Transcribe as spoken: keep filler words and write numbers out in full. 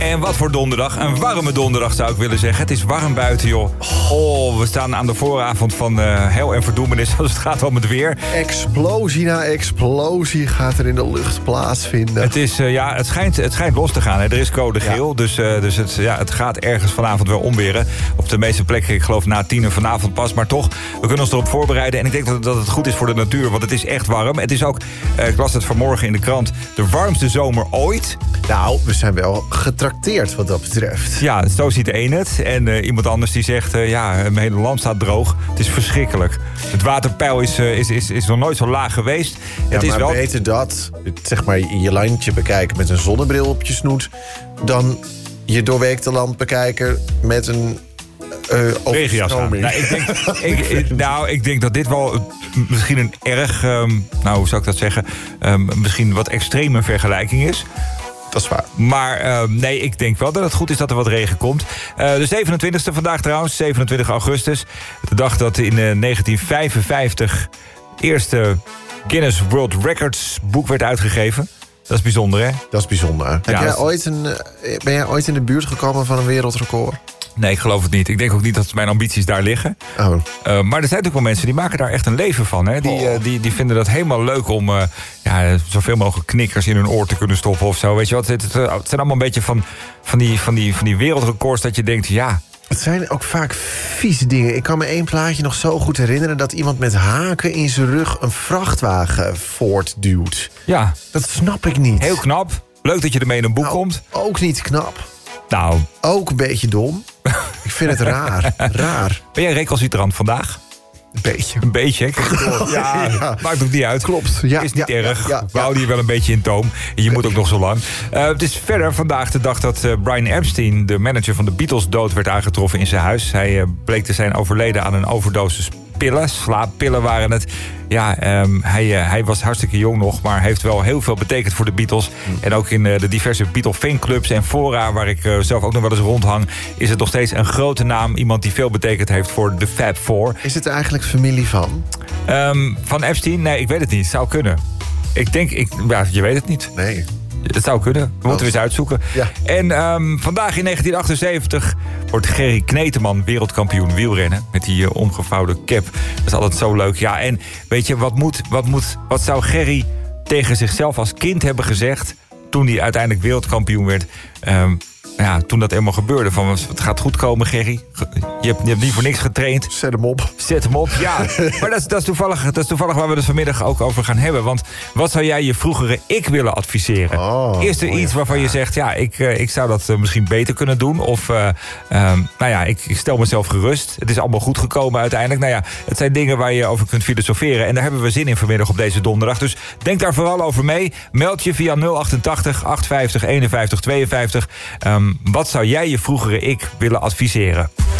En wat voor donderdag. Een warme donderdag zou ik willen zeggen. Het is warm buiten, joh. Oh, we staan aan de vooravond van uh, hel en verdoemenis als het gaat om het weer. Explosie na explosie gaat er in de lucht plaatsvinden. Het, is, uh, ja, het, schijnt, het schijnt los te gaan. Hè. Er is code geel, ja. dus, uh, dus het, ja, het gaat ergens vanavond wel omweren. Op de meeste plekken, ik geloof na tienen vanavond pas. Maar toch, we kunnen ons erop voorbereiden. En ik denk dat, dat het goed is voor de natuur, want het is echt warm. Het is ook, uh, ik las het vanmorgen in de krant, de warmste zomer ooit. Nou, we zijn wel getrakteerd wat dat betreft. Ja, zo ziet de een het. En uh, iemand anders die zegt, uh, ja, mijn hele land staat droog. Het is verschrikkelijk. Het waterpeil is, uh, is, is, is nog nooit zo laag geweest. Ja, het is maar wel... beter dat, zeg maar, je landje bekijken met een zonnebril op je snoet, dan je doorweekte land bekijken met een uh, overstroming. Nou, ik denk, ik, ik, nou, ik denk dat dit wel uh, misschien een erg, um, nou, hoe zou ik dat zeggen, um, misschien wat extreme vergelijking is. Dat is waar. Maar uh, nee, ik denk wel dat het goed is dat er wat regen komt. Uh, de zevenentwintigste vandaag trouwens, zevenentwintig augustus. De dag dat in uh, negentien vijfenvijftig het eerste Guinness World Records boek werd uitgegeven. Dat is bijzonder, hè? Dat is bijzonder. Heb ja, jij dat... ooit een, ben jij ooit in de buurt gekomen van een wereldrecord? Nee, ik geloof het niet. Ik denk ook niet dat mijn ambities daar liggen. Oh. Uh, maar er zijn natuurlijk wel mensen die maken daar echt een leven van. Hè? Die, uh, die, die vinden dat helemaal leuk om uh, ja, zoveel mogelijk knikkers in hun oor te kunnen stoppen of zo. Weet je wat? Het, het, het zijn allemaal een beetje van, van, die, van, die, van die wereldrecords dat je denkt, ja. Het zijn ook vaak vieze dingen. Ik kan me één plaatje nog zo goed herinneren dat iemand met haken in zijn rug een vrachtwagen voortduwt. Ja. Dat snap ik niet. Heel knap. Leuk dat je ermee in een boek nou, komt. Ook niet knap. Nou. Ook een beetje dom. Ik vind het raar. Raar. Ben jij recalcitrant vandaag? Een beetje. Een beetje, hè? Ja, ja, maakt ook niet uit. Klopt. Ja, is niet ja, erg. Ja, ja, We houden je wel een beetje in toom. En je moet ook nog zo lang. Uh, het is verder vandaag de dag dat uh, Brian Epstein, de manager van de Beatles, dood werd aangetroffen in zijn huis. Hij uh, bleek te zijn overleden aan een overdosis pillen. Slaappillen waren het. Ja, um, hij, uh, hij was hartstikke jong nog, maar heeft wel heel veel betekend voor de Beatles. Mm. En ook in uh, de diverse Beatle fanclubs en fora, waar ik uh, zelf ook nog wel eens rondhang, is het nog steeds een grote naam. Iemand die veel betekend heeft voor de Fab Four. Is het eigenlijk familie van? Um, van Epstein? Nee, ik weet het niet. Zou kunnen. Ik denk, ik, ja, je weet het niet. Nee. Het zou kunnen. We moeten eens uitzoeken. Ja. En um, vandaag in negentien achtenzeventig wordt Gerry Kneteman wereldkampioen wielrennen. Met die uh, omgevouwen cap. Dat is altijd zo leuk. Ja, en weet je, wat, moet, wat, moet, wat zou Gerry tegen zichzelf als kind hebben gezegd toen hij uiteindelijk wereldkampioen werd? Um, ja, toen dat eenmaal gebeurde. Van, het gaat goed komen, Gerry. Je hebt, je hebt niet voor niks getraind. Zet hem op. Zet hem op, ja. Maar dat is, dat, is toevallig, dat is toevallig waar we het vanmiddag ook over gaan hebben. Want wat zou jij je vroegere ik willen adviseren? Oh, Is er oh, iets ja. waarvan je zegt, ja, ik, uh, ik zou dat uh, misschien beter kunnen doen? Of, uh, um, nou ja, ik, ik stel mezelf gerust. Het is allemaal goed gekomen uiteindelijk. Nou ja, het zijn dingen waar je over kunt filosoferen. En daar hebben we zin in vanmiddag op deze donderdag. Dus denk daar vooral over mee. Meld je via nul achtentachtig achthonderdvijftig eenenvijftig tweeënvijftig. Um, wat zou jij je vroegere ik willen adviseren?